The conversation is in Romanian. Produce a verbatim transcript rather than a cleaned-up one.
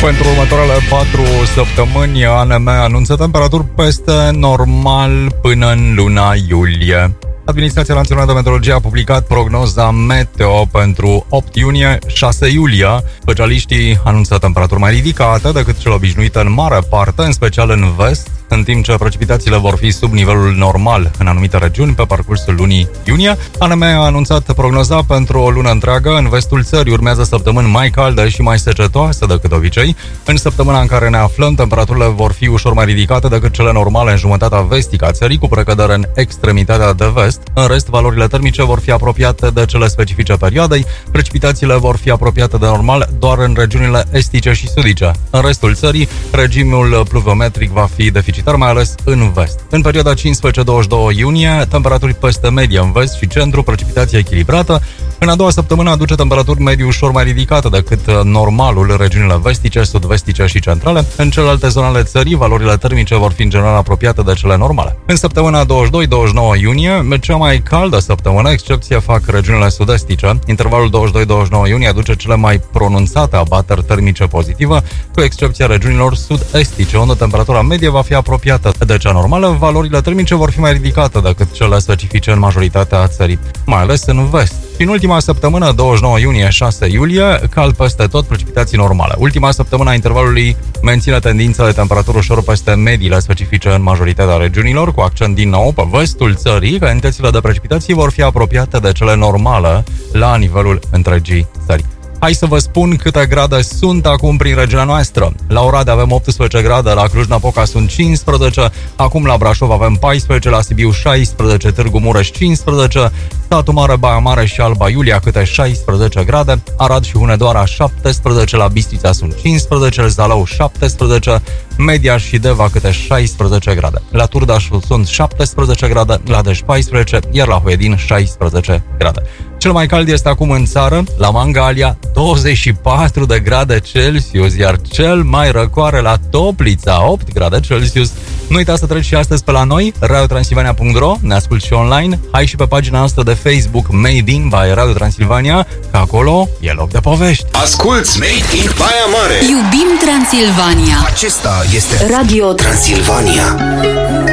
Pentru următoarele patru săptămâni, A N M anunță temperaturi peste normal până în luna iulie. Administrația Națională de Meteorologie a publicat prognoza meteo pentru opt iunie șase iulie. Specialiștii anunță temperaturi mai ridicate decât cele obișnuite în mare parte, în special în vest, în timp ce precipitațiile vor fi sub nivelul normal în anumite regiuni pe parcursul lunii iunie. A N M a anunțat prognoza pentru o lună întreagă. În vestul țării urmează săptămâni mai calde și mai secetoase decât obicei. În săptămâna în care ne aflăm, temperaturile vor fi ușor mai ridicate decât cele normale în jumătatea vestică a țării, cu precădere în extremitatea de vest. În rest, valorile termice vor fi apropiate de cele specifice perioadei. Precipitațiile vor fi apropiate de normal doar în regiunile estice și sudice. În restul țării, regimul pluviometric va fi deficitar, mai ales în vest. În perioada cincisprezece douăzeci și doi iunie, temperaturi peste medie în vest și centru, precipitație echilibrată. În a doua săptămână aduce temperaturi medii ușor mai ridicate decât normalul în regiunile vestice, sud-vestice și centrale. În celelalte zone ale țării, valorile termice vor fi în general apropiate de cele normale. În săptămâna douăzeci și doi douăzeci și nouă iunie, cea mai caldă săptămână, excepție fac regiunile sud-estice. Intervalul douăzeci și doi douăzeci și nouă iunie aduce cele mai pronunțate abateri termice pozitive, cu excepția regiunilor sud-estice, unde temperatura medie va fi apropiată de cea normală. Valorile termice vor fi mai ridicate decât cele specifice în majoritatea țării, mai ales în vest. Și în ultima săptămână, douăzeci și nouă iunie șase iulie, cald peste tot, precipitații normale. Ultima săptămână a intervalului menține tendința de temperaturi ușor peste mediile specifice în majoritatea regiunilor, cu accent din nou pe vestul țării. Cantitățile de precipitații vor fi apropiate de cele normale la nivelul întregii țări. Hai să vă spun câte grade sunt acum prin regiunea noastră. La Oradea avem optsprezece grade, la Cluj-Napoca sunt cincisprezece, acum la Brașov avem paisprezece, la Sibiu șaisprezece, Târgu Mureș cincisprezece, Satu Mare, Baia Mare și Alba Iulia câte șaisprezece grade, Arad și Hunedoara șaptesprezece, la Bistrița sunt cincisprezece, Zalău șaptesprezece, Mediaș și Deva câte șaisprezece grade. La Turdaș sunt șaptesprezece grade, la Dej paisprezece, iar la Huedin șaisprezece grade. Cel mai cald este acum în țară, la Mangalia, douăzeci și patru de grade Celsius, iar cel mai răcoare la Toplița, opt grade Celsius. Nu uita să treci și astăzi pe la noi, radio transilvania punct ro, ne asculti și online. Hai și pe pagina noastră de Facebook Made in by Radio Transilvania, că acolo e loc de povești. Asculți Made in Baia Mare. Iubim Transilvania. Acesta este Radio Transilvania.